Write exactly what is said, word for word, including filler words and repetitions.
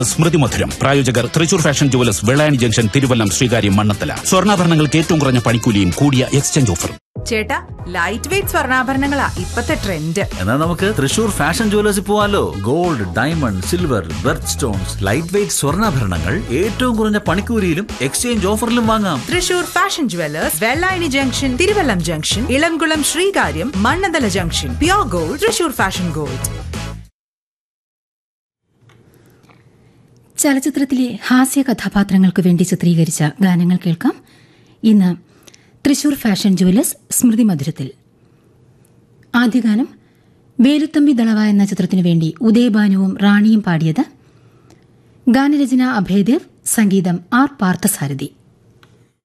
സ്മൃതി മധുരം പ്രായോജകർ Thrissur fashion jewellers Vellayani junction Thiruvallam Sreekaryam Mannathala. സ്വർണ്ണാഭരണങ്ങൾക്ക് ഏറ്റവും കുറഞ്ഞ പണിക്കൂലിയും കൂടിയ എക്സ്ചേഞ്ച് ഓഫറും. ചേട്ടാ, ലൈറ്റ് വെയിറ്റ് സ്വർണ്ണാഭരണങ്ങളാ ഇപ്പത്തെ ട്രെൻഡ്. എന്നാൽ നമുക്ക് തൃശൂർ ഫാഷൻ ജുവലേഴ്സിൽ പോവാലോ. Gold, diamond, silver, berth stones, light weight സ്വർണ്ണാഭരണങ്ങൾ ഏറ്റവും കുറഞ്ഞ പണിക്കൂലിയിലും എക്സ്ചേഞ്ച് ഓഫറിലും വാങ്ങാം. Thrissur fashion jewellers Vellayani junction Thiruvallam junction Elamkulam Sreekaryam Mannanthala junction. Pure gold, Thrissur fashion gold. ചലച്ചിത്രത്തിലെ ഹാസ്യ കഥാപാത്രങ്ങൾക്ക് വേണ്ടി ചിത്രീകരിച്ച ഗാനങ്ങൾ കേൾക്കാം. ഇന്ന് തൃശൂർ ഫാഷൻ ജുവലേഴ്സ് സ്മൃതി മധുരത്തിൽ. ആദ്യ ഗാനം വേലുത്തമ്പി ദളവ എന്ന ചിത്രത്തിനു വേണ്ടി ഉദയഭാനുവും റാണിയും പാടിയത്. ഗാനരചന അഭയദേവ്, സംഗീതം ആർ പാർത്ഥസാരഥി.